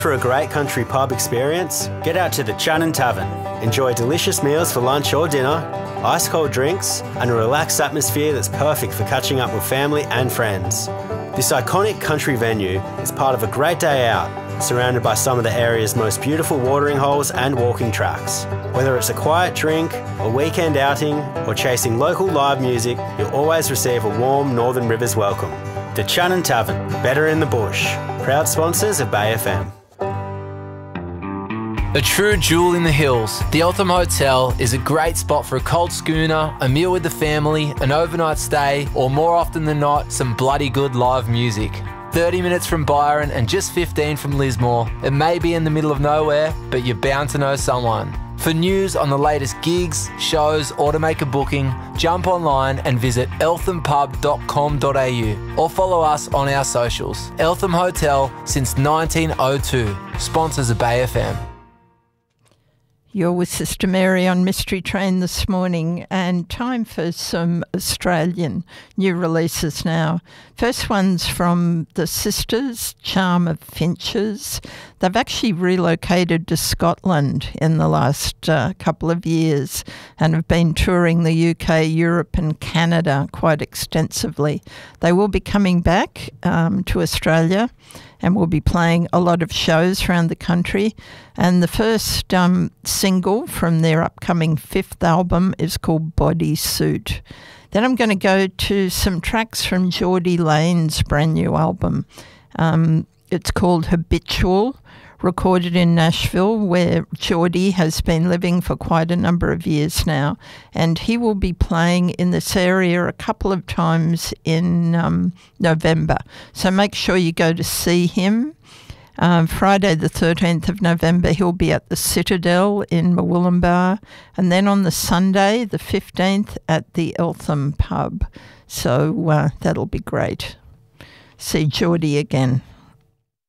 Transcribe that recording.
For a great country pub experience, get out to the Channon Tavern. Enjoy delicious meals for lunch or dinner, ice-cold drinks, and a relaxed atmosphere that's perfect for catching up with family and friends. This iconic country venue is part of a great day out, surrounded by some of the area's most beautiful watering holes and walking tracks. Whether it's a quiet drink, a weekend outing, or chasing local live music, you'll always receive a warm Northern Rivers welcome. The Channon Tavern, better in the bush. Proud sponsors of Bay FM. A true jewel in the hills, the Eltham Hotel is a great spot for a cold schooner, a meal with the family, an overnight stay, or more often than not, some bloody good live music. 30 minutes from Byron and just 15 from Lismore. It may be in the middle of nowhere, but you're bound to know someone. For news on the latest gigs, shows, or to make a booking, jump online and visit elthampub.com.au or follow us on our socials. Eltham Hotel since 1902, sponsors of Bay FM. You're with Sister Mary on Mystery Train this morning, and time for some Australian new releases now. First one's from the Sisters, Charm of Finches. They've actually relocated to Scotland in the last couple of years and have been touring the UK, Europe and Canada quite extensively. They will be coming back to Australia and will be playing a lot of shows around the country. And the first single from their upcoming 5th album is called Bodysuit. Then I'm going to go to some tracks from Geordie Lane's brand new album. It's called Habitual, recorded in Nashville, where Geordie has been living for quite a number of years now. And he will be playing in this area a couple of times in November. So make sure you go to see him. Friday the 13th of November, he'll be at the Citadel in Murwillumbah. And then on the Sunday, the 15th, at the Eltham Pub. So that'll be great. See Geordie again.